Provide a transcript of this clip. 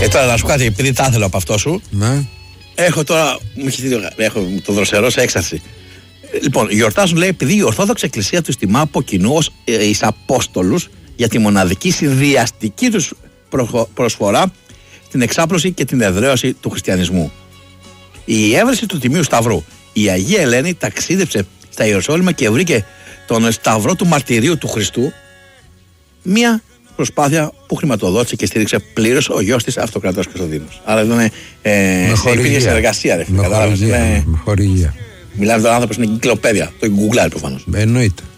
Τώρα να σου κάτι, επειδή τα ήθελα από αυτό σου. Ναι. Έχω τώρα. Έχω το δροσερό σε έξαρση. Λοιπόν, γιορτάζουν, λέει, επειδή η Ορθόδοξη Εκκλησία τους τιμά από κοινού ως εις Απόστολους για τη μοναδική συνδυαστική τους προσφορά στην εξάπλωση και την εδραίωση του χριστιανισμού. Η έβρεση του Τιμίου Σταυρού. Η Αγία Ελένη ταξίδεψε στα Ιεροσόλυμα και βρήκε τον Σταυρό του Μαρτυρίου του Χριστού. Μία προσπάθεια που χρηματοδότησε και στήριξε πλήρως ο γιος της Αυτοκρατόρας Κωνσταντίνος. Άρα εδώ είναι υπήρχε συνεργασία, ρε. Με χορηγία. Μιλάμε τώρα άνθρωπος στην εγκυκλοπαίδεια. Το Google προφανώς. Εννοείται.